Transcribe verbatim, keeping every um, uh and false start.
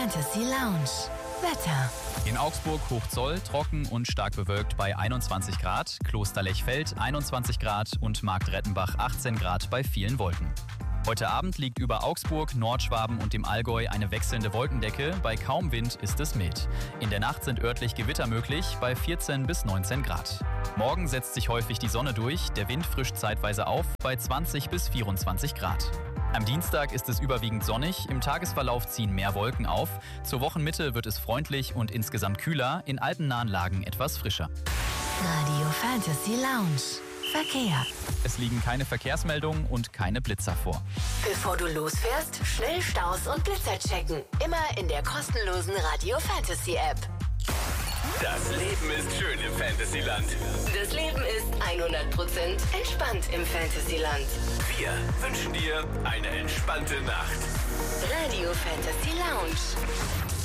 Fantasy Lounge. Wetter. In Augsburg Hochzoll, trocken und stark bewölkt bei einundzwanzig Grad, Kloster-Lechfeld einundzwanzig Grad und Marktrettenbach achtzehn Grad bei vielen Wolken. Heute Abend liegt über Augsburg, Nordschwaben und dem Allgäu eine wechselnde Wolkendecke, bei kaum Wind ist es mild. In der Nacht sind örtlich Gewitter möglich, bei vierzehn bis neunzehn Grad. Morgen setzt sich häufig die Sonne durch, der Wind frischt zeitweise auf, bei zwanzig bis vierundzwanzig Grad. Am Dienstag ist es überwiegend sonnig, im Tagesverlauf ziehen mehr Wolken auf. Zur Wochenmitte wird es freundlich und insgesamt kühler, in alpennahen Lagen etwas frischer. Radio Fantasy Lounge. Verkehr. Es liegen keine Verkehrsmeldungen und keine Blitzer vor. Bevor du losfährst, schnell Staus und Blitzer checken. Immer in der kostenlosen Radio Fantasy App. Das Leben ist schön im Fantasyland. Das Leben ist hundert Prozent entspannt im Fantasyland. Wir wünschen dir eine entspannte Nacht. Radio Fantasy Lounge.